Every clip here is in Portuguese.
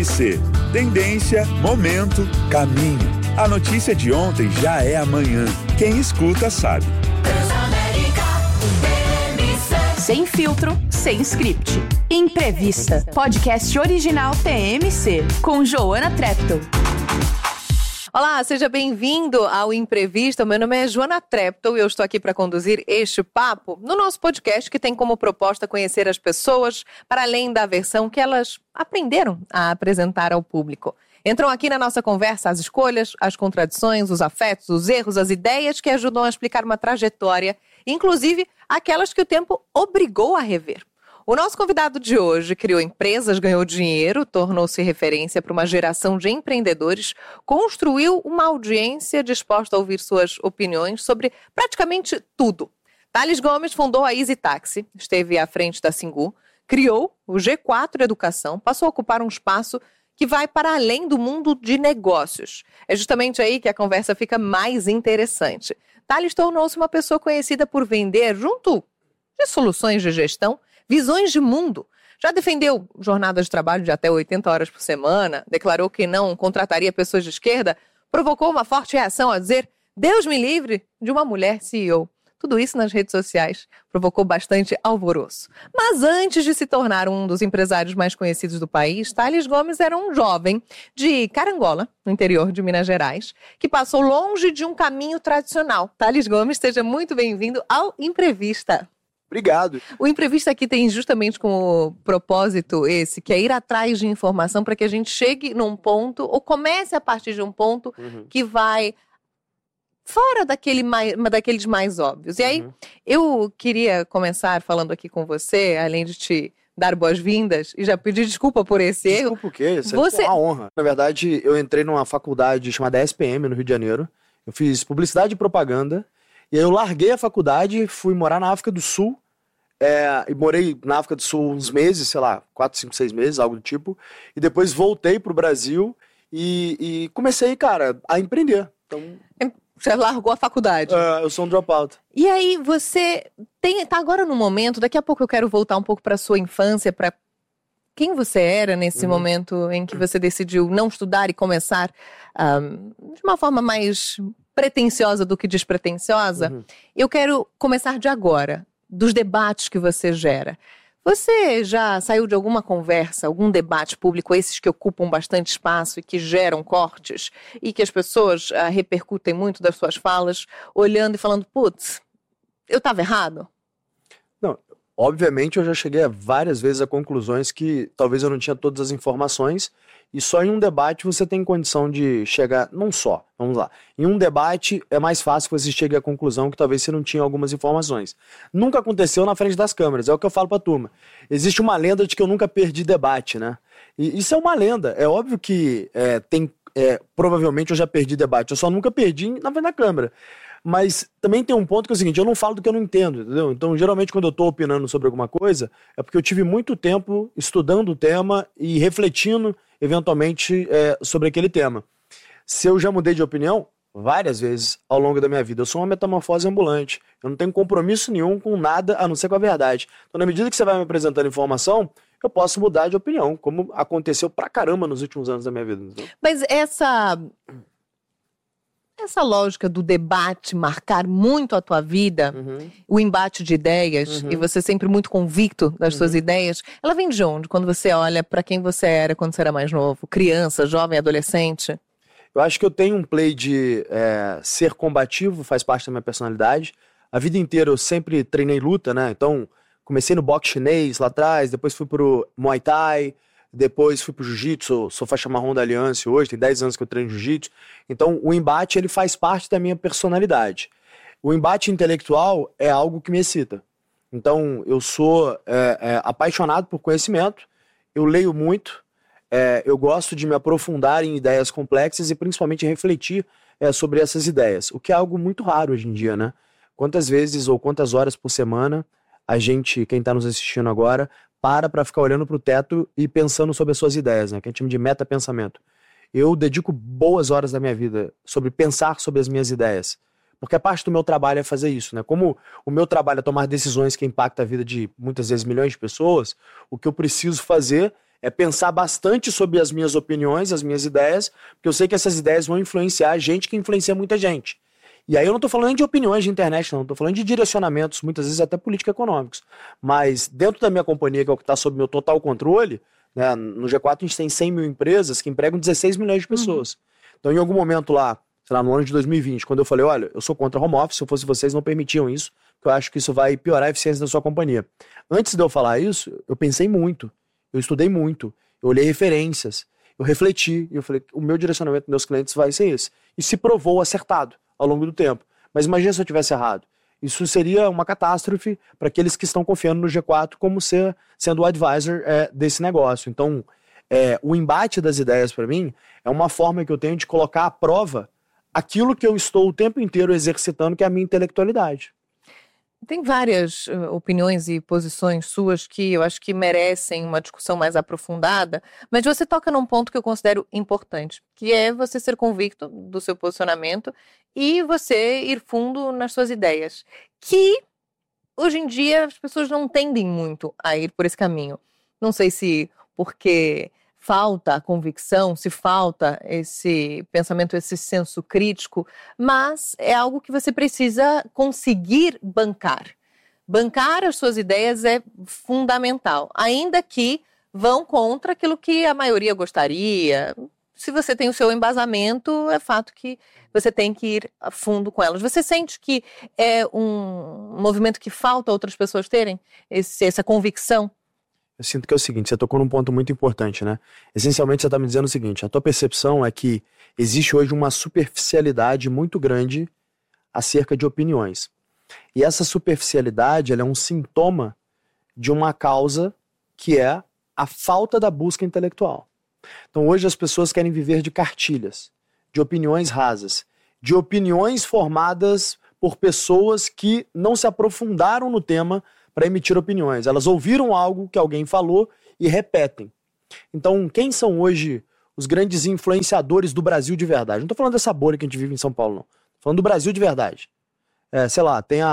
Tendência, momento, caminho. A notícia de ontem já é amanhã. Quem escuta sabe. Sem filtro, sem script. Imprevista. Podcast original TMC, com Joana Treptow. Olá, seja bem-vindo ao Imprevista. Meu nome é Joana Treptow e eu estou aqui para conduzir este papo no nosso podcast que tem como proposta conhecer as pessoas para além da versão que elas aprenderam a apresentar ao público. Entram aqui na nossa conversa as escolhas, as contradições, os afetos, os erros, as ideias que ajudam a explicar uma trajetória, inclusive aquelas que o tempo obrigou a rever. O nosso convidado de hoje criou empresas, ganhou dinheiro, tornou-se referência para uma geração de empreendedores, construiu uma audiência disposta a ouvir suas opiniões sobre praticamente tudo. Thales Gomes fundou a Easy Taxi, esteve à frente da Singu, criou o G4 Educação, passou a ocupar um espaço que vai para além do mundo de negócios. É justamente aí que a conversa fica mais interessante. Thales tornou-se uma pessoa conhecida por vender, junto de soluções de gestão, visões de mundo. Já defendeu jornadas de trabalho de até 80 horas por semana, declarou que não contrataria pessoas de esquerda, provocou uma forte reação ao dizer Deus me livre de uma mulher CEO. Tudo isso nas redes sociais provocou bastante alvoroço. Mas antes de se tornar um dos empresários mais conhecidos do país, Thales Gomes era um jovem de Carangola, no interior de Minas Gerais, que passou longe de um caminho tradicional. Thales Gomes, seja muito bem-vindo ao Imprevista. Obrigado. O Imprevista aqui tem justamente como propósito esse, que é ir atrás de informação para que a gente chegue num ponto, ou comece a partir de um ponto que vai fora daqueles mais óbvios. E aí, eu queria começar falando aqui com você, além de te dar boas-vindas, e já pedir desculpa por esse erro. Desculpa o quê? Isso é uma honra. Na verdade, eu entrei numa faculdade chamada SPM, no Rio de Janeiro. Eu fiz publicidade e propaganda. E aí eu larguei a faculdade, fui morar na África do Sul, e morei na África do Sul uns meses, sei lá, 4, 5, 6 meses, algo do tipo, e depois voltei pro Brasil e comecei, cara, a empreender. Então, você largou a faculdade. Eu sou um dropout. E aí você tá agora no momento, daqui a pouco eu quero voltar um pouco para sua infância, para quem você era nesse momento em que você decidiu não estudar e começar de uma forma mais pretensiosa do que despretensiosa. Eu quero começar de agora, dos debates que você gera. Você já saiu de alguma conversa, algum debate público, esses que ocupam bastante espaço e que geram cortes, e que as pessoas repercutem muito das suas falas, olhando e falando, putz, eu estava errado? Não, obviamente eu já cheguei várias vezes a conclusões que talvez eu não tinha todas as informações, e só em um debate você tem condição de chegar, não só, vamos lá, em um debate é mais fácil que você chegue à conclusão que talvez você não tinha algumas informações. Nunca aconteceu na frente das câmeras, é o que eu falo pra turma. Existe uma lenda de que eu nunca perdi debate, né? E isso é uma lenda, é óbvio que provavelmente eu já perdi debate, eu só nunca perdi na frente da câmera. Mas também tem um ponto que é o seguinte, eu não falo do que eu não entendo, entendeu? Então, geralmente, quando eu tô opinando sobre alguma coisa, é porque eu tive muito tempo estudando o tema e refletindo, eventualmente, sobre aquele tema. Se eu já mudei de opinião, várias vezes ao longo da minha vida. Eu sou uma metamorfose ambulante. Eu não tenho compromisso nenhum com nada, a não ser com a verdade. Então, na medida que você vai me apresentando informação, eu posso mudar de opinião, como aconteceu pra caramba nos últimos anos da minha vida. Entendeu? Mas essa lógica do debate marcar muito a tua vida, o embate de ideias, e você sempre muito convicto das suas ideias, ela vem de onde? Quando você olha para quem você era quando você era mais novo? Criança, jovem, adolescente? Eu acho que eu tenho um play de ser combativo, faz parte da minha personalidade. A vida inteira eu sempre treinei luta, né? Então, comecei no boxe chinês lá atrás, depois fui pro Muay Thai, depois fui pro Jiu-Jitsu, sou faixa marrom da Aliança hoje, tem 10 anos que eu treino Jiu-Jitsu. Então, o embate, ele faz parte da minha personalidade. O embate intelectual é algo que me excita. Então, eu sou apaixonado por conhecimento, eu leio muito, eu gosto de me aprofundar em ideias complexas e principalmente refletir sobre essas ideias, o que é algo muito raro hoje em dia, né? Quantas vezes ou quantas horas por semana a gente, quem está nos assistindo agora, para ficar olhando para o teto e pensando sobre as suas ideias, né? Que a gente chama de metapensamento. Eu dedico boas horas da minha vida sobre pensar sobre as minhas ideias. Porque a parte do meu trabalho é fazer isso, né? Como o meu trabalho é tomar decisões que impactam a vida de, muitas vezes, milhões de pessoas, o que eu preciso fazer é pensar bastante sobre as minhas opiniões, as minhas ideias, porque eu sei que essas ideias vão influenciar gente que influencia muita gente. E aí eu não estou falando de opiniões de internet, não. Estou falando de direcionamentos, muitas vezes até político-econômicos. Mas dentro da minha companhia, que é o que está sob meu total controle, né, no G4 a gente tem 100 mil empresas que empregam 16 milhões de pessoas. Então em algum momento lá, sei lá, no ano de 2020, quando eu falei, olha, eu sou contra home office, se eu fosse vocês não permitiam isso, porque eu acho que isso vai piorar a eficiência da sua companhia. Antes de eu falar isso, eu pensei muito, eu estudei muito, eu olhei referências, eu refleti, e eu falei, o meu direcionamento dos meus clientes vai ser esse. E se provou acertado ao longo do tempo. Mas imagina se eu tivesse errado. Isso seria uma catástrofe para aqueles que estão confiando no G4 como sendo o advisor desse negócio. Então, o embate das ideias, para mim, é uma forma que eu tenho de colocar à prova aquilo que eu estou o tempo inteiro exercitando, que é a minha intelectualidade. Tem várias opiniões e posições suas que eu acho que merecem uma discussão mais aprofundada, mas você toca num ponto que eu considero importante, que é você ser convicto do seu posicionamento e você ir fundo nas suas ideias, que hoje em dia as pessoas não tendem muito a ir por esse caminho. Não sei se porque falta a convicção, se falta esse pensamento, esse senso crítico, mas é algo que você precisa conseguir bancar. Bancar as suas ideias é fundamental, ainda que vão contra aquilo que a maioria gostaria. Se você tem o seu embasamento, é fato que você tem que ir a fundo com elas. Você sente que é um movimento que falta outras pessoas terem essa convicção? Eu sinto que é o seguinte, você tocou num ponto muito importante, né? Essencialmente você está me dizendo o seguinte, a tua percepção é que existe hoje uma superficialidade muito grande acerca de opiniões. E essa superficialidade, ela é um sintoma de uma causa que é a falta da busca intelectual. Então hoje as pessoas querem viver de cartilhas, de opiniões rasas, de opiniões formadas por pessoas que não se aprofundaram no tema para emitir opiniões. Elas ouviram algo que alguém falou e repetem. Então, quem são hoje os grandes influenciadores do Brasil de verdade? Não estou falando dessa bolha que a gente vive em São Paulo, não. Estou falando do Brasil de verdade. Sei lá, tem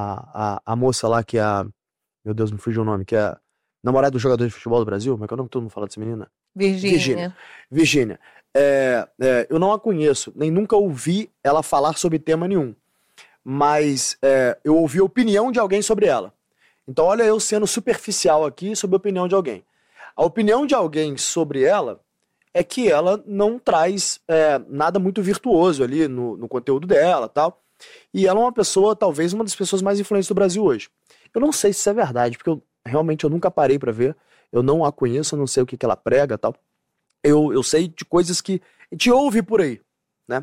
a moça lá que é a... Meu Deus, me fugiu o nome. Que é a namorada do jogador de futebol do Brasil. Como é que é o nome que todo mundo fala dessa menina? Virgínia. Eu não a conheço, nem nunca ouvi ela falar sobre tema nenhum. Mas eu ouvi a opinião de alguém sobre ela. Então, olha eu sendo superficial aqui sobre a opinião de alguém. A opinião de alguém sobre ela é que ela não traz nada muito virtuoso ali no conteúdo dela, tal. E ela é uma pessoa, talvez uma das pessoas mais influentes do Brasil hoje. Eu não sei se isso é verdade, porque realmente eu nunca parei para ver. Eu não a conheço, eu não sei o que ela prega, tal. Eu sei de coisas que a gente ouve por aí, né?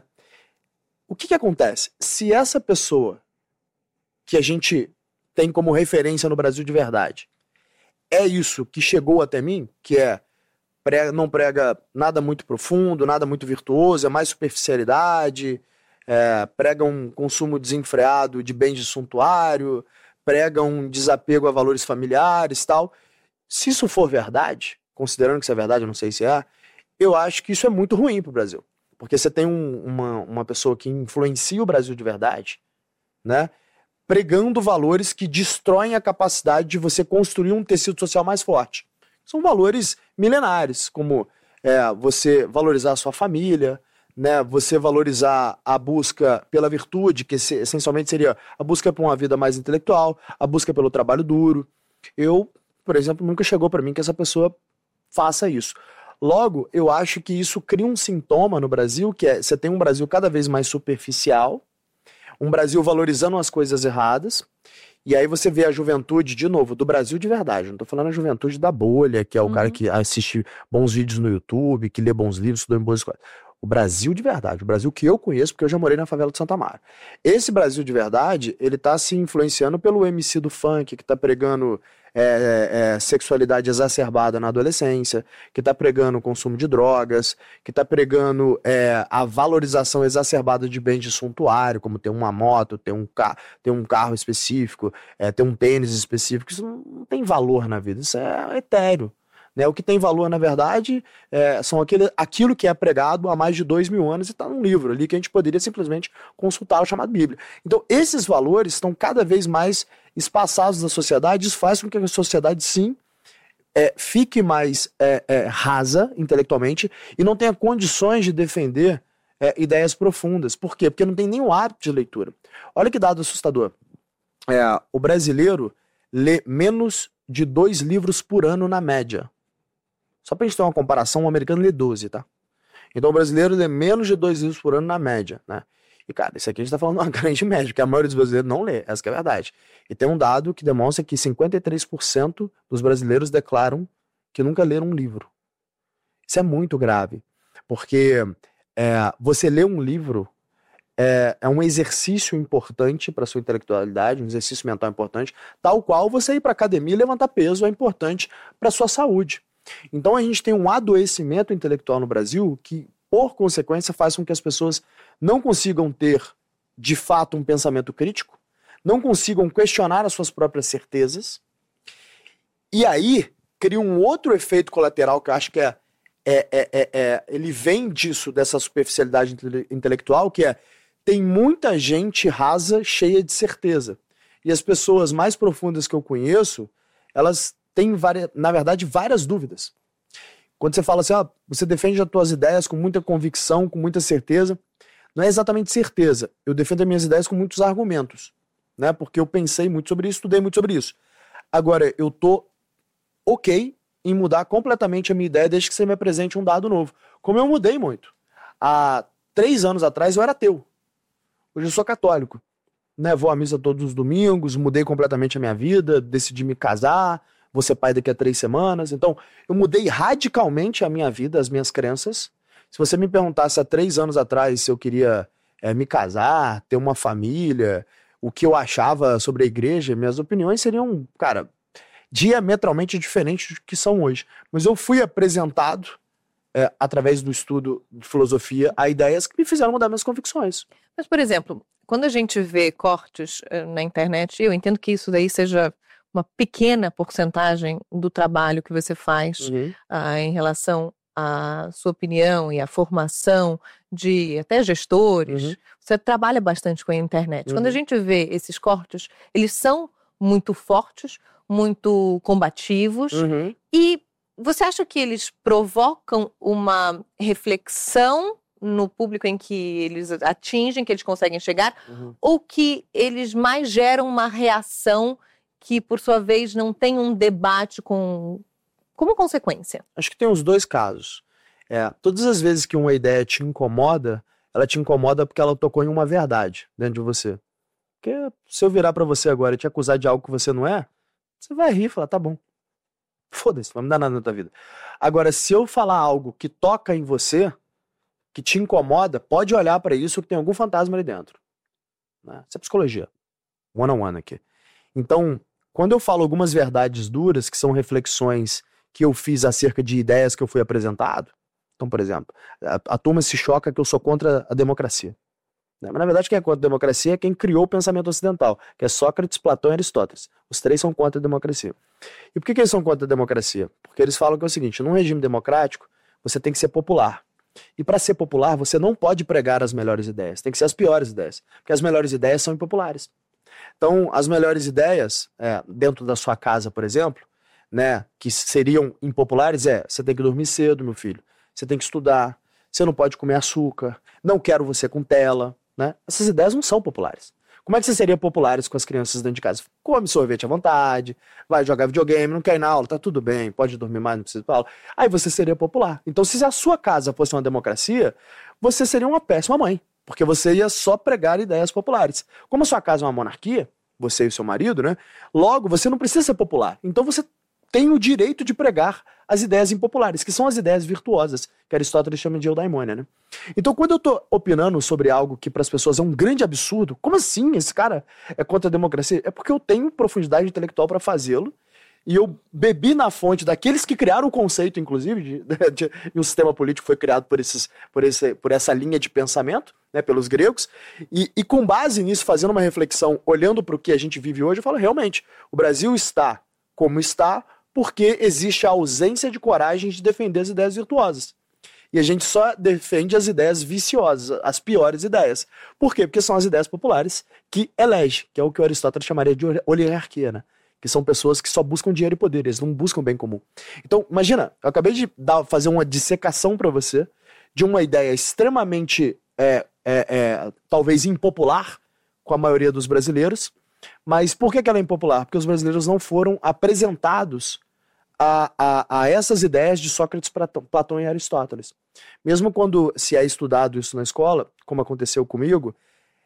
O que acontece? Se essa pessoa que a gente tem como referência no Brasil de verdade é isso que chegou até mim, que não prega nada muito profundo, nada muito virtuoso, é mais superficialidade, prega um consumo desenfreado de bens de suntuário, prega um desapego a valores familiares, tal. Se isso for verdade, considerando que isso é verdade, eu não sei se eu acho que isso é muito ruim para o Brasil, porque você tem uma pessoa que influencia o Brasil de verdade, né, pregando valores que destroem a capacidade de você construir um tecido social mais forte. São valores milenares, como você valorizar a sua família, né, você valorizar a busca pela virtude, que essencialmente seria a busca por uma vida mais intelectual, a busca pelo trabalho duro. Eu, por exemplo, nunca chegou para mim que essa pessoa faça isso. Logo, eu acho que isso cria um sintoma no Brasil, que você tem um Brasil cada vez mais superficial, um Brasil valorizando as coisas erradas, e aí você vê a juventude, de novo, do Brasil de verdade. Não tô falando a juventude da bolha, que é o cara que assiste bons vídeos no YouTube, que lê bons livros, estuda em boas escolas. O Brasil de verdade, o Brasil que eu conheço, porque eu já morei na favela de Santa Amaro. Esse Brasil de verdade, ele tá se influenciando pelo MC do funk, que tá pregando sexualidade exacerbada na adolescência, que tá pregando o consumo de drogas, que tá pregando a valorização exacerbada de bens de suntuário, como ter uma moto, ter um carro específico, ter um tênis específico. Isso não tem valor na vida, isso é etéreo. Né? O que tem valor, na verdade, são aquilo que é pregado há mais de 2000 anos e está num livro ali que a gente poderia simplesmente consultar, o chamado Bíblia. Então, esses valores estão cada vez mais espaçados na sociedade. Isso faz com que a sociedade, sim, fique mais rasa intelectualmente e não tenha condições de defender ideias profundas. Por quê? Porque não tem nenhum hábito de leitura. Olha que dado assustador. O brasileiro lê menos de 2 livros por ano na média. Só pra gente ter uma comparação, o americano lê 12, tá? Então o brasileiro lê menos de 2 livros por ano na média, né? E, cara, isso aqui a gente tá falando de uma grande média, porque a maioria dos brasileiros não lê, essa que é a verdade. E tem um dado que demonstra que 53% dos brasileiros declaram que nunca leram um livro. Isso é muito grave, porque você ler um livro é um exercício importante para sua intelectualidade, um exercício mental importante, tal qual você ir para academia e levantar peso é importante para sua saúde. Então a gente tem um adoecimento intelectual no Brasil que, por consequência, faz com que as pessoas não consigam ter, de fato, um pensamento crítico, não consigam questionar as suas próprias certezas, e aí cria um outro efeito colateral que eu acho que ele vem disso, dessa superficialidade intelectual, que tem muita gente rasa, cheia de certeza. E as pessoas mais profundas que eu conheço, elas têm, na verdade, várias dúvidas. Quando você fala assim, você defende as tuas ideias com muita convicção, com muita certeza, não é exatamente certeza. Eu defendo as minhas ideias com muitos argumentos, né? Porque eu pensei muito sobre isso, estudei muito sobre isso. Agora, eu tô ok em mudar completamente a minha ideia desde que você me apresente um dado novo. Como eu mudei muito. Há 3 anos atrás eu era ateu. Hoje eu sou católico. Né? Vou à missa todos os domingos, mudei completamente a minha vida, decidi me casar, vou ser pai daqui a 3 semanas. Então, eu mudei radicalmente a minha vida, as minhas crenças. Se você me perguntasse há 3 anos atrás se eu queria me casar, ter uma família, o que eu achava sobre a igreja, minhas opiniões seriam, cara, diametralmente diferentes do que são hoje. Mas eu fui apresentado, através do estudo de filosofia, a ideias que me fizeram mudar minhas convicções. Mas, por exemplo, quando a gente vê cortes na internet, eu entendo que isso daí seja uma pequena porcentagem do trabalho que você faz em relação à sua opinião e à formação de até gestores. Você trabalha bastante com a internet. Quando a gente vê esses cortes, eles são muito fortes, muito combativos, e você acha que eles provocam uma reflexão no público em que eles atingem, que eles conseguem chegar, ou que eles mais geram uma reação que, por sua vez, não tem um debate como consequência? Acho que tem os 2 casos. Todas as vezes que uma ideia te incomoda, ela te incomoda porque ela tocou em uma verdade dentro de você. Porque se eu virar pra você agora e te acusar de algo que você não é, você vai rir e falar, tá bom. Foda-se, não vai me dar nada na tua vida. Agora, se eu falar algo que toca em você, que te incomoda, pode olhar pra isso que tem algum fantasma ali dentro. Né? Isso é psicologia. One-on-one aqui. Então, quando eu falo algumas verdades duras, que são reflexões que eu fiz acerca de ideias que eu fui apresentado, então, por exemplo, a turma se choca que eu sou contra a democracia. Mas, na verdade, quem é contra a democracia é quem criou o pensamento ocidental, que é Sócrates, Platão e Aristóteles. Os 3 são contra a democracia. E por que eles são contra a democracia? Porque eles falam que é o seguinte, num regime democrático, você tem que ser popular. E para ser popular, você não pode pregar as melhores ideias, tem que ser as piores ideias, porque as melhores ideias são impopulares. Então, as melhores ideias, dentro da sua casa, por exemplo, né, que seriam impopulares, você tem que dormir cedo, meu filho, você tem que estudar, você não pode comer açúcar, não quero você com tela, né? Essas ideias não são populares. Como é que você seria populares com as crianças dentro de casa? Come sorvete à vontade, vai jogar videogame, não quer ir na aula, tá tudo bem, pode dormir mais, não precisa ir pra aula. Aí você seria popular. Então, se a sua casa fosse uma democracia, você seria uma péssima mãe, porque você ia só pregar ideias populares. Como a sua casa é uma monarquia, você e o seu marido, né? Logo, você não precisa ser popular. Então você tem o direito de pregar as ideias impopulares, que são as ideias virtuosas, que Aristóteles chama de eudaimonia, né? Então, quando eu tô opinando sobre algo que para as pessoas é um grande absurdo, como assim esse cara é contra a democracia? É porque eu tenho profundidade intelectual para fazê-lo, e eu bebi na fonte daqueles que criaram o conceito, inclusive, de um sistema político foi criado por essa linha de pensamento, né, pelos gregos, e com base nisso, fazendo uma reflexão, olhando para o que a gente vive hoje, eu falo, realmente, o Brasil está como está, porque existe a ausência de coragem de defender as ideias virtuosas. E a gente só defende as ideias viciosas, as piores ideias. Por quê? Porque são as ideias populares que elegem, que é o que o Aristóteles chamaria de oligarquia, né? que são pessoas que só buscam dinheiro e poder, eles não buscam bem comum. Então, imagina, eu acabei de fazer uma dissecação para você de uma ideia extremamente, talvez impopular com a maioria dos brasileiros, mas por que ela é impopular? Porque os brasileiros não foram apresentados a essas ideias de Sócrates, Platão e Aristóteles. Mesmo quando se é estudado isso na escola, como aconteceu comigo,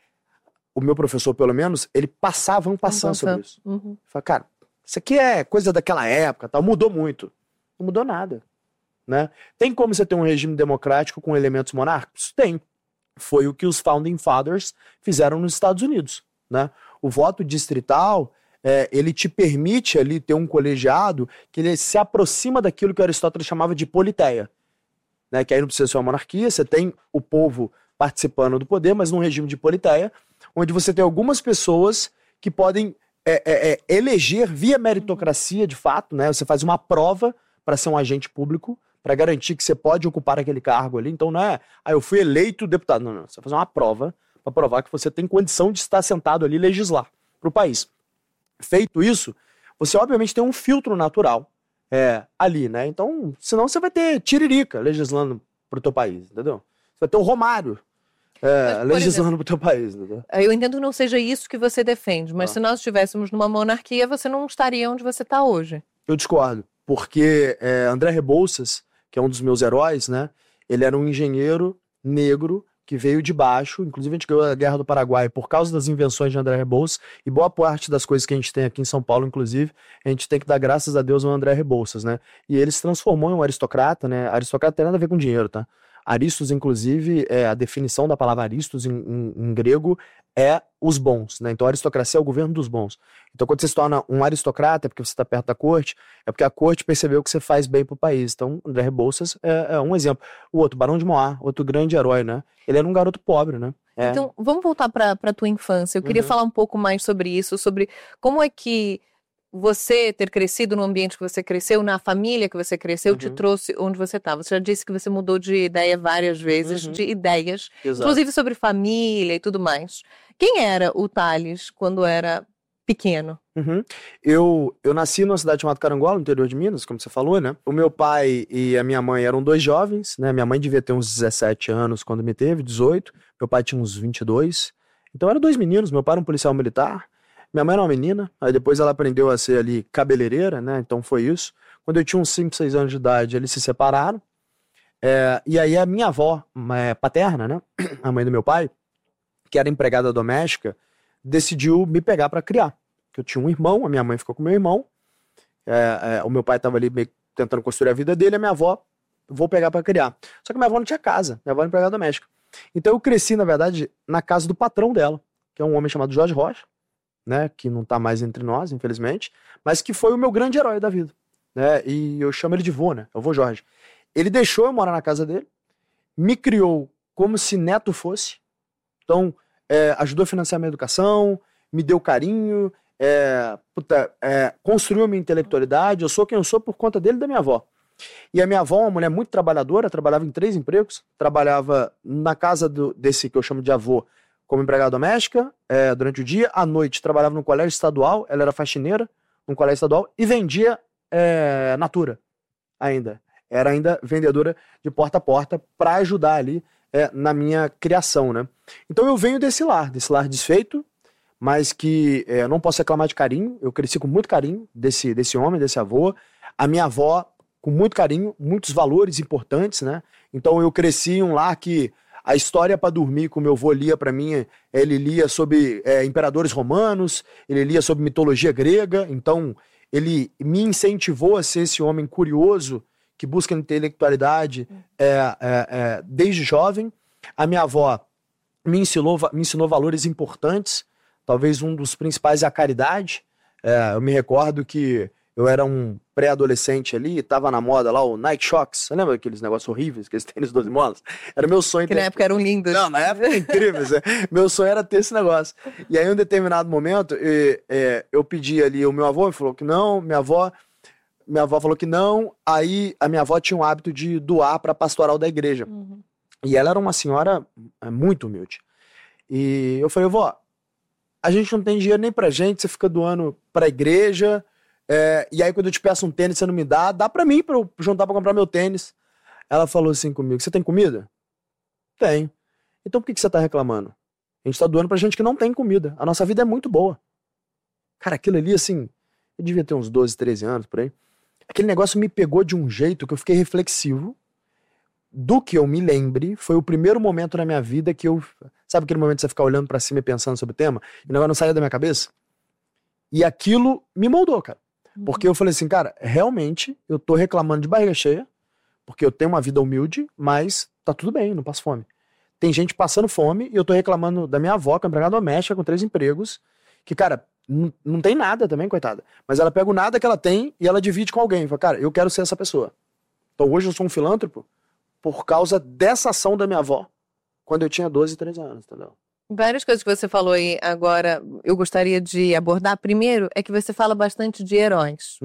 o meu professor, pelo menos, ele passava passando sobre isso. Fala, cara, isso aqui é coisa daquela época, tal, mudou muito. Não mudou nada, né? Tem como você ter um regime democrático com elementos monárquicos? Tem. Foi o que os Founding Fathers fizeram nos Estados Unidos, né? O voto distrital, ele te permite ali ter um colegiado que ele se aproxima daquilo que Aristóteles chamava de politeia, né? Que aí não precisa ser uma monarquia, você tem o povo participando do poder, mas num regime de politeia, onde você tem algumas pessoas que podem eleger via meritocracia, de fato, né? Você faz uma prova para ser um agente público, para garantir que você pode ocupar aquele cargo ali. Então não é, eu fui eleito deputado. Não. Você vai fazer uma prova para provar que você tem condição de estar sentado ali e legislar para o país. Feito isso, você obviamente tem um filtro natural ali, né? Então, senão você vai ter Tiririca legislando para o teu país, entendeu? Você vai ter o Romário legislando para o teu país, entendeu? Eu entendo que não seja isso que você defende, mas se nós estivéssemos numa monarquia, você não estaria onde você está hoje. Eu discordo, porque André Rebouças, que é um dos meus heróis, né? Ele era um engenheiro negro que veio de baixo, inclusive a gente ganhou a Guerra do Paraguai por causa das invenções de André Rebouças, e boa parte das coisas que a gente tem aqui em São Paulo, inclusive, a gente tem que dar graças a Deus ao André Rebouças, né? E ele se transformou em um aristocrata, né? Aristocrata tem nada a ver com dinheiro, tá? Aristos, inclusive, a definição da palavra aristos em grego é os bons, né? Então a aristocracia é o governo dos bons. Então quando você se torna um aristocrata é porque você está perto da corte, é porque a corte percebeu que você faz bem pro país. Então André Rebouças é um exemplo. O outro, Barão de Mauá, outro grande herói, né? Ele era um garoto pobre, né? Então vamos voltar para a tua infância. Eu queria falar um pouco mais sobre isso, sobre como é que você ter crescido no ambiente que você cresceu, na família que você cresceu, te trouxe onde você estava. Você já disse que você mudou de ideia várias vezes, de ideias, inclusive sobre família e tudo mais. Quem era o Thales quando era pequeno? Eu nasci numa cidade chamada Carangola, no interior de Minas, como você falou, né? O meu pai e a minha mãe eram dois jovens, né? Minha mãe devia ter uns 17 anos quando me teve, 18. Meu pai tinha uns 22. Então eram dois meninos, meu pai era um policial militar. Minha mãe era uma menina, aí depois ela aprendeu a ser ali cabeleireira, né? Então foi isso. Quando eu tinha uns 5, 6 anos de idade, eles se separaram. E aí a minha avó paterna, né? A mãe do meu pai, que era empregada doméstica, decidiu me pegar pra criar. Eu tinha um irmão, a minha mãe ficou com o meu irmão. O meu pai tava ali meio tentando construir a vida dele, a minha avó, vou pegar pra criar. Só que minha avó não tinha casa, minha avó era empregada doméstica. Então eu cresci, na verdade, na casa do patrão dela, que é um homem chamado Jorge Rocha, né, que não tá mais entre nós, infelizmente, mas que foi o meu grande herói da vida, né, e eu chamo ele de vô, né, é o vô Jorge. Ele deixou eu morar na casa dele, me criou como se neto fosse, então ajudou a financiar minha educação, me deu carinho, construiu a minha intelectualidade, eu sou quem eu sou por conta dele e da minha avó. E a minha avó, uma mulher muito trabalhadora, trabalhava em 3 empregos, trabalhava na casa desse que eu chamo de avô, como empregada doméstica, durante o dia, à noite trabalhava no colégio estadual, ela era faxineira no colégio estadual e vendia Natura ainda. Era ainda vendedora de porta a porta para ajudar ali na minha criação, né? Então eu venho desse lar desfeito, mas que não posso reclamar de carinho, eu cresci com muito carinho desse homem, desse avô. A minha avó, com muito carinho, muitos valores importantes, né? Então eu cresci em um lar que a história para dormir, como meu avô lia para mim, ele lia sobre imperadores romanos, ele lia sobre mitologia grega, então ele me incentivou a ser esse homem curioso, que busca intelectualidade desde jovem. A minha avó me ensinou valores importantes, talvez um dos principais é a caridade. Eu me recordo que eu era um pré-adolescente ali, tava na moda lá o Nike Shox. Você lembra daqueles negócios horríveis, aqueles tênis 12 molas? Era meu sonho. Que na época eram lindos. Não, na época era incrível. Meu sonho era ter esse negócio. E aí, em um determinado momento, eu pedi ali, o meu avô me falou que não, minha avó falou que não, aí a minha avó tinha o hábito de doar para a pastoral da igreja. E ela era uma senhora muito humilde. E eu falei, vó, a gente não tem dinheiro nem pra gente, você fica doando pra igreja, E aí quando eu te peço um tênis, você não me dá pra mim, pra eu juntar pra comprar meu tênis. Ela falou assim comigo, você tem comida? Tenho. Então por que você tá reclamando? A gente tá doando pra gente que não tem comida. A nossa vida é muito boa. Cara, aquilo ali, assim, eu devia ter uns 12, 13 anos, por aí. Aquele negócio me pegou de um jeito que eu fiquei reflexivo. Do que eu me lembre, foi o primeiro momento na minha vida que eu... Sabe aquele momento que você fica olhando pra cima e pensando sobre o tema? E o negócio não saía da minha cabeça? E aquilo me moldou, cara. Porque eu falei assim, cara, realmente eu tô reclamando de barriga cheia, porque eu tenho uma vida humilde, mas tá tudo bem, não passo fome. Tem gente passando fome e eu tô reclamando da minha avó, que é empregada doméstica, com 3 empregos, que, cara, não tem nada também, coitada. Mas ela pega o nada que ela tem e ela divide com alguém. Fala, cara, eu quero ser essa pessoa. Então hoje eu sou um filântropo por causa dessa ação da minha avó, quando eu tinha 12, 13 anos, entendeu? Várias coisas que você falou aí agora, eu gostaria de abordar. Primeiro, é que você fala bastante de heróis.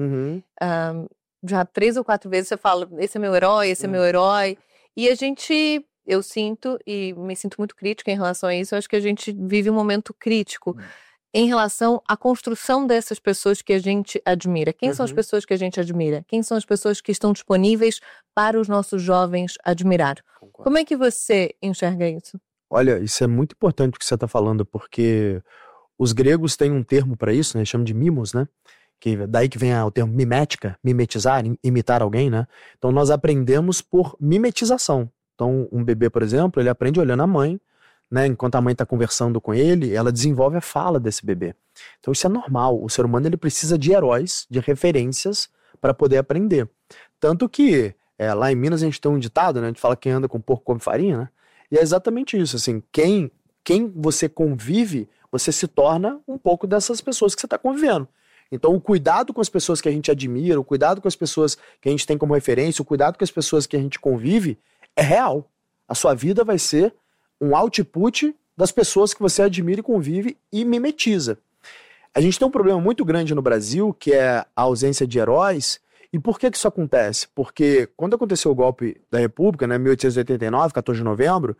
Já 3 ou 4 vezes você fala, esse é meu herói, esse é meu herói. E a gente, eu sinto, e me sinto muito crítica em relação a isso, eu acho que a gente vive um momento crítico em relação à construção dessas pessoas que a gente admira. Quem são as pessoas que a gente admira? Quem são as pessoas que estão disponíveis para os nossos jovens admirar? Concordo. Como é que você enxerga isso? Olha, isso é muito importante o que você está falando, porque os gregos têm um termo para isso, né? Chamam de mimos, né? Daí que vem o termo mimética, mimetizar, imitar alguém, né? Então nós aprendemos por mimetização. Então um bebê, por exemplo, ele aprende olhando a mãe, né? Enquanto a mãe está conversando com ele, ela desenvolve a fala desse bebê. Então isso é normal. O ser humano ele precisa de heróis, de referências para poder aprender. Tanto que lá em Minas a gente tem um ditado, né? A gente fala quem anda com porco come farinha, né? E é exatamente isso, assim, quem você convive, você se torna um pouco dessas pessoas que você está convivendo. Então o cuidado com as pessoas que a gente admira, o cuidado com as pessoas que a gente tem como referência, o cuidado com as pessoas que a gente convive é real. A sua vida vai ser um output das pessoas que você admira e convive e mimetiza. A gente tem um problema muito grande no Brasil, que é a ausência de heróis. E por que isso acontece? Porque quando aconteceu o golpe da República, né, 1889, 14 de novembro,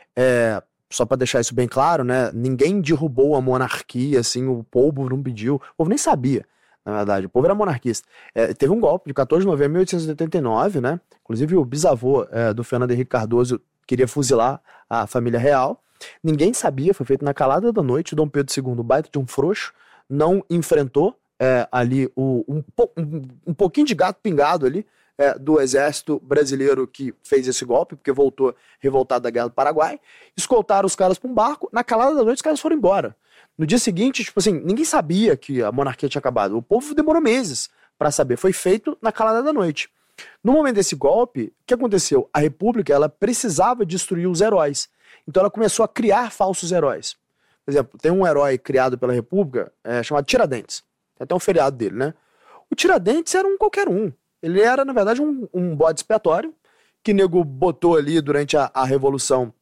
só para deixar isso bem claro, né, ninguém derrubou a monarquia, assim, o povo não pediu, o povo nem sabia, na verdade, o povo era monarquista. Teve um golpe de 14 de novembro de 1889, né, inclusive o bisavô do Fernando Henrique Cardoso queria fuzilar a família real, ninguém sabia, foi feito na calada da noite, o Dom Pedro II, baita de um frouxo, não enfrentou ali um pouquinho de gato pingado ali do exército brasileiro que fez esse golpe, porque voltou revoltado da guerra do Paraguai, escoltaram os caras para um barco, na calada da noite os caras foram embora. No dia seguinte, tipo assim, ninguém sabia que a monarquia tinha acabado, o povo demorou meses para saber, foi feito na calada da noite. No momento desse golpe, o que aconteceu? A República, ela precisava destruir os heróis, então ela começou a criar falsos heróis. Por exemplo, tem um herói criado pela República chamado Tiradentes. Tem até um feriado dele, né? O Tiradentes era um qualquer um. Ele era, na verdade, um bode expiatório que o nego botou ali durante a Revolução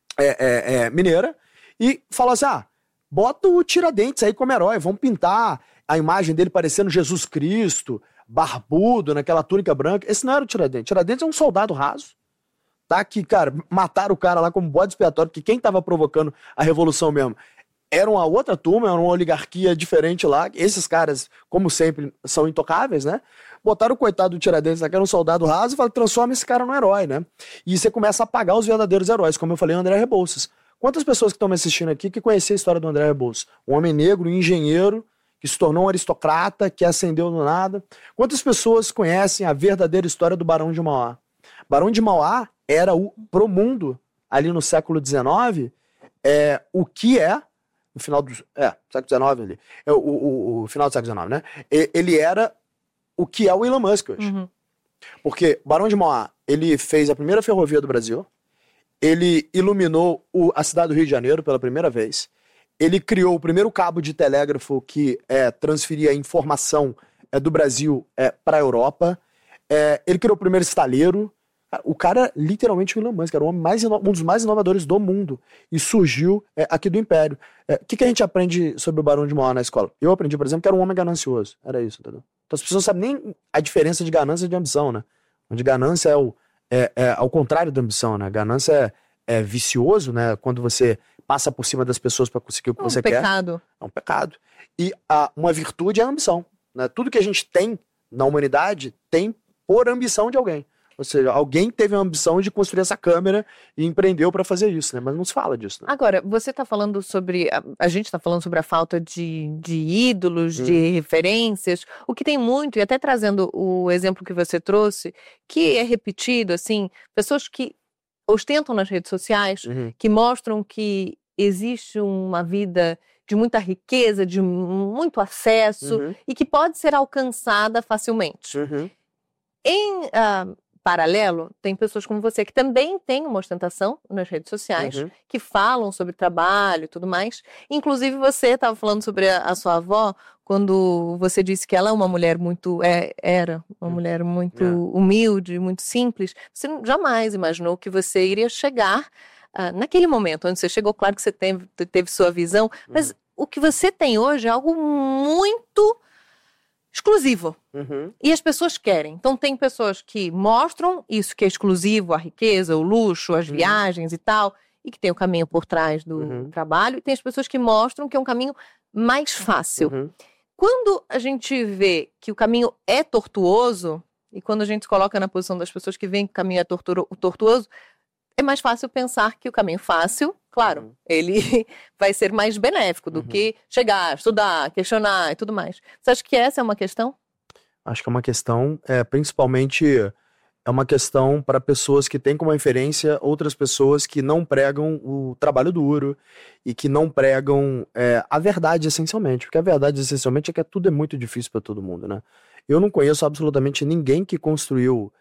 Mineira e falou assim, bota o Tiradentes aí como herói, vamos pintar a imagem dele parecendo Jesus Cristo, barbudo, naquela túnica branca. Esse não era o Tiradentes. Tiradentes é um soldado raso, tá? Que, cara, mataram o cara lá como bode expiatório, que quem tava provocando a Revolução mesmo era uma outra turma, era uma oligarquia diferente lá. Esses caras, como sempre, são intocáveis, né? Botaram o coitado do Tiradentes lá, que era um soldado raso, e falaram, transforma esse cara num herói, né? E você começa a apagar os verdadeiros heróis, como eu falei, o André Rebouças. Quantas pessoas que estão me assistindo aqui que conheciam a história do André Rebouças? Um homem negro, um engenheiro, que se tornou um aristocrata, que ascendeu do nada. Quantas pessoas conhecem a verdadeira história do Barão de Mauá? Barão de Mauá era pro mundo, ali no século XIX, o que no final do século XIX ali, o final do século XIX, né? Ele era o que é o Elon Musk hoje. Porque Barão de Mauá, ele fez a primeira ferrovia do Brasil, ele iluminou a cidade do Rio de Janeiro pela primeira vez, ele criou o primeiro cabo de telégrafo que transferia a informação do Brasil para a Europa, ele criou o primeiro estaleiro. O cara, literalmente, o Elon Musk, era um dos mais inovadores do mundo. E surgiu aqui do Império. O que a gente aprende sobre o Barão de Mauá na escola? Eu aprendi, por exemplo, que era um homem ganancioso. Era isso, entendeu? Então as pessoas não sabem nem a diferença de ganância e de ambição, né? Onde ganância é ao contrário da ambição, né? Ganância é vicioso, né? Quando você passa por cima das pessoas para conseguir o que você quer. É um pecado. E uma virtude é a ambição. né? Tudo que a gente tem na humanidade tem por ambição de alguém. Ou seja, alguém teve a ambição de construir essa câmera e empreendeu para fazer isso, né? Mas não se fala disso, né? Agora, você está falando sobre... A gente está falando sobre a falta de ídolos, de referências, o que tem muito, e até trazendo o exemplo que você trouxe, que é repetido, assim, pessoas que ostentam nas redes sociais, que mostram que existe uma vida de muita riqueza, de muito acesso, e que pode ser alcançada facilmente. Em paralelo, tem pessoas como você que também têm uma ostentação nas redes sociais, que falam sobre trabalho e tudo mais. Inclusive, você estava falando sobre a sua avó, quando você disse que ela é uma mulher muito... era uma mulher muito humilde, muito simples. Você jamais imaginou que você iria chegar naquele momento onde você chegou. Claro que você teve sua visão, mas o que você tem hoje é algo muito exclusivo. E as pessoas querem. Então tem pessoas que mostram isso que é exclusivo, a riqueza, o luxo, as viagens e tal, e que tem o caminho por trás do trabalho, e tem as pessoas que mostram que é um caminho mais fácil. Quando a gente vê que o caminho é tortuoso, e quando a gente se coloca na posição das pessoas que veem que o caminho é tortuoso, é mais fácil pensar que o caminho fácil, claro, ele vai ser mais benéfico do que chegar, estudar, questionar e tudo mais. Você acha que essa é uma questão? Acho que é uma questão, principalmente, é uma questão para pessoas que têm como referência outras pessoas que não pregam o trabalho duro e que não pregam a verdade, essencialmente. Porque a verdade, essencialmente, é que tudo é muito difícil para todo mundo, né? Eu não conheço absolutamente ninguém que construiu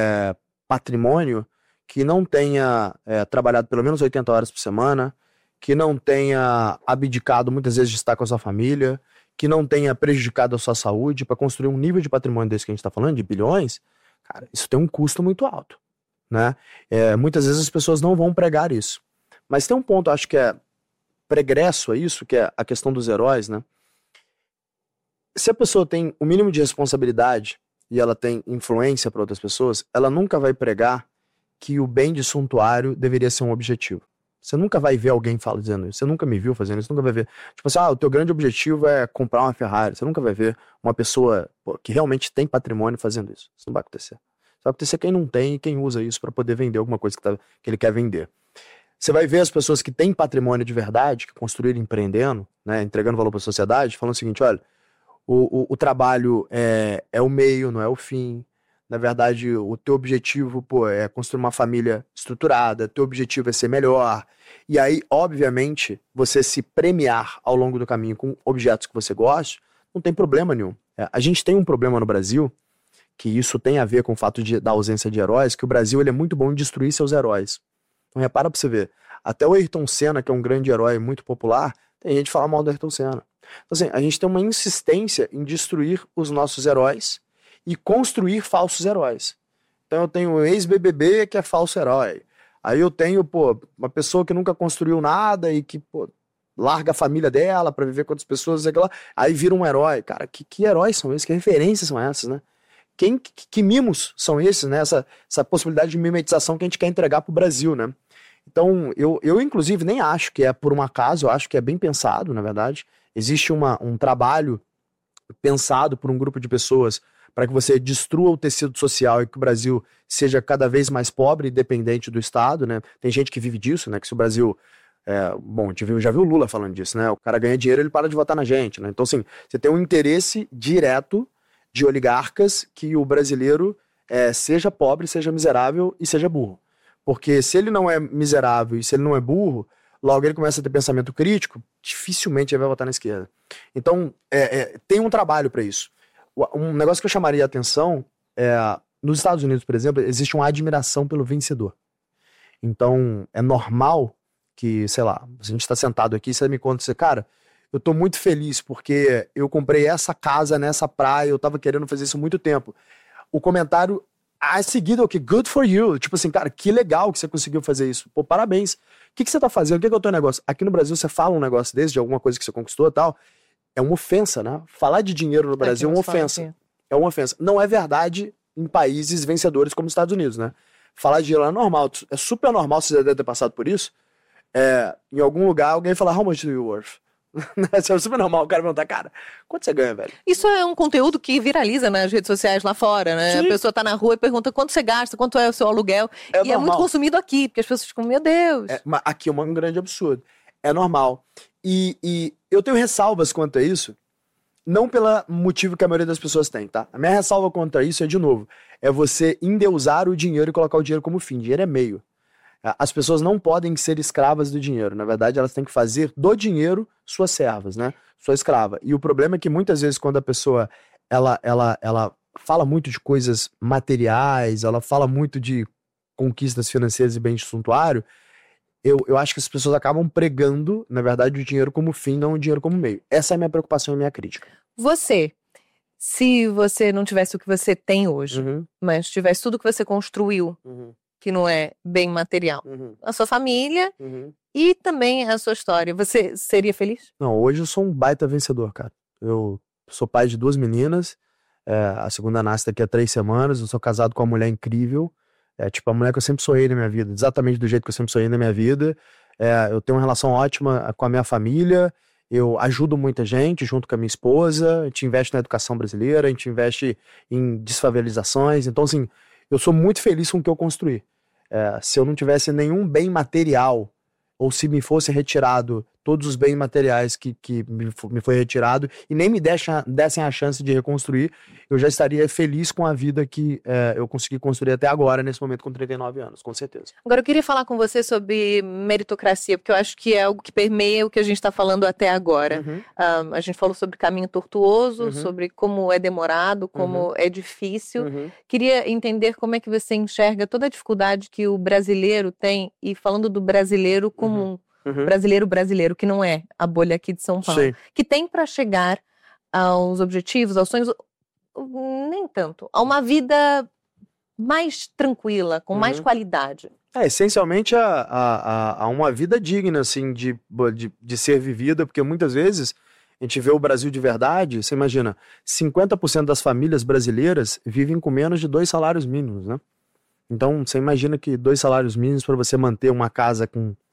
patrimônio que não tenha trabalhado pelo menos 80 horas por semana, que não tenha abdicado muitas vezes de estar com a sua família, que não tenha prejudicado a sua saúde para construir um nível de patrimônio desse que a gente está falando, de bilhões. Cara, isso tem um custo muito alto, né? Muitas vezes as pessoas não vão pregar isso. Mas tem um ponto, acho que é pregresso a isso, que é a questão dos heróis, né? Se a pessoa tem o mínimo de responsabilidade e ela tem influência para outras pessoas, ela nunca vai pregar que o bem de suntuário deveria ser um objetivo. Você nunca vai ver alguém dizendo isso. Você nunca me viu fazendo isso, nunca vai ver. Tipo assim, o teu grande objetivo é comprar uma Ferrari. Você nunca vai ver uma pessoa que realmente tem patrimônio fazendo isso. Isso não vai acontecer. Isso vai acontecer quem não tem e quem usa isso para poder vender alguma coisa que ele quer vender. Você vai ver as pessoas que têm patrimônio de verdade, que construíram empreendendo, né, entregando valor para a sociedade, falando o seguinte, olha, o trabalho é o meio, não é o fim. Na verdade, o teu objetivo, é construir uma família estruturada, teu objetivo é ser melhor. E aí, obviamente, você se premiar ao longo do caminho com objetos que você gosta, não tem problema nenhum. A gente tem um problema no Brasil, que isso tem a ver com o fato da ausência de heróis, que o Brasil ele é muito bom em destruir seus heróis. Então repara pra você ver, até o Ayrton Senna, que é um grande herói muito popular, tem gente que fala mal do Ayrton Senna. Então assim, a gente tem uma insistência em destruir os nossos heróis e construir falsos heróis. Então eu tenho o ex-BBB que é falso herói. Aí eu tenho, uma pessoa que nunca construiu nada e que, larga a família dela pra viver com outras pessoas, aí vira um herói. Cara, que heróis são esses? Que referências são essas, né? Que mimos são esses, né? Essa possibilidade de mimetização que a gente quer entregar pro Brasil, né? Então, eu inclusive nem acho que é por um acaso, eu acho que é bem pensado, na verdade. Existe um trabalho pensado por um grupo de pessoas para que você destrua o tecido social e que o Brasil seja cada vez mais pobre e dependente do Estado, né? Tem gente que vive disso, né? Que se o Brasil... a gente já viu o Lula falando disso, né? O cara ganha dinheiro, ele para de votar na gente, né? Então, assim, você tem um interesse direto de oligarcas que o brasileiro seja pobre, seja miserável e seja burro. Porque se ele não é miserável e se ele não é burro, logo ele começa a ter pensamento crítico, dificilmente ele vai votar na esquerda. Então, tem um trabalho para isso. Um negócio que eu chamaria a atenção nos Estados Unidos, por exemplo, existe uma admiração pelo vencedor. Então, é normal que, sei lá, a gente está sentado aqui e você me conta, cara, eu tô muito feliz porque eu comprei essa casa nessa praia, eu tava querendo fazer isso há muito tempo. O comentário a seguir é o que? Good for you. Tipo assim, cara, que legal que você conseguiu fazer isso. Parabéns. O que você tá fazendo? O que é o teu negócio? Aqui no Brasil você fala um negócio desse, de alguma coisa que você conquistou e tal, é uma ofensa, né? Falar de dinheiro no Brasil é uma ofensa. É uma ofensa. Não é verdade em países vencedores como os Estados Unidos, né? Falar de dinheiro é normal. É super normal, você já deve ter passado por isso. Em algum lugar alguém fala, how much do you worth? Isso é super normal o cara perguntar, cara, quanto você ganha, velho? Isso é um conteúdo que viraliza nas redes sociais lá fora, né? Sim. A pessoa tá na rua e pergunta quanto você gasta, quanto é o seu aluguel. É e é muito normal. consumido aqui, porque as pessoas ficam, meu Deus. Mas aqui é um grande absurdo. É normal. E eu tenho ressalvas quanto a isso, não pelo motivo que a maioria das pessoas tem, tá? A minha ressalva contra isso é, de novo, é você endeusar o dinheiro e colocar o dinheiro como fim. Dinheiro é meio. As pessoas não podem ser escravas do dinheiro. Na verdade, elas têm que fazer do dinheiro suas servas, né? Sua escrava. E o problema é que muitas vezes quando a pessoa ela fala muito de coisas materiais, ela fala muito de conquistas financeiras e bens de suntuário, eu acho que as pessoas acabam pregando, na verdade, o dinheiro como fim, não o dinheiro como meio. Essa é a minha preocupação e a minha crítica. Você, se você não tivesse o que você tem hoje, mas tivesse tudo que você construiu, que não é bem material, a sua família e também a sua história, você seria feliz? Não, hoje eu sou um baita vencedor, cara. Eu sou pai de 2 meninas, a segunda nasce daqui a 3 semanas, eu sou casado com uma mulher incrível, tipo a mulher que eu sempre sonhei na minha vida, exatamente do jeito que eu sempre sonhei na minha vida. Eu tenho uma relação ótima com a minha família, eu ajudo muita gente junto com a minha esposa, a gente investe na educação brasileira, a gente investe em desfavelizações, então assim, eu sou muito feliz com o que eu construí. Se eu não tivesse nenhum bem material, ou se me fosse retirado todos os bens materiais que me foi retirado e nem me dessem a chance de reconstruir, eu já estaria feliz com a vida que eu consegui construir até agora, nesse momento com 39 anos, com certeza. Agora eu queria falar com você sobre meritocracia, porque eu acho que é algo que permeia o que a gente está falando até agora. A gente falou sobre caminho tortuoso, sobre como é demorado, como é difícil. Queria entender como é que você enxerga toda a dificuldade que o brasileiro tem, e falando do brasileiro comum, brasileiro, que não é a bolha aqui de São Paulo, que tem para chegar aos objetivos, aos sonhos, nem tanto, a uma vida mais tranquila, com mais qualidade. Essencialmente a uma vida digna, assim, de ser vivida, porque muitas vezes a gente vê o Brasil de verdade, você imagina, 50% das famílias brasileiras vivem com menos de 2 salários mínimos, né? Então, você imagina que 2 salários mínimos para você manter uma casa com